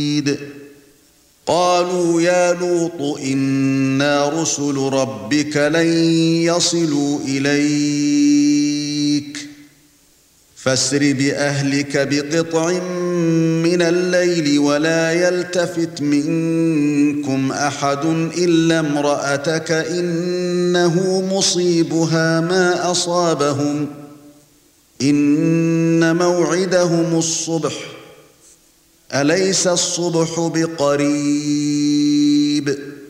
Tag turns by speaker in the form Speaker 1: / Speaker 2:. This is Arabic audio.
Speaker 1: قالوا يا لوط إنا رسل ربك لن يصلوا إليك فاسر بأهلك بقطع من الليل ولا يلتفت منكم أحد إلا امرأتك إنه مصيبها ما أصابهم إن موعدهم الصبح أليس الصبح بقريب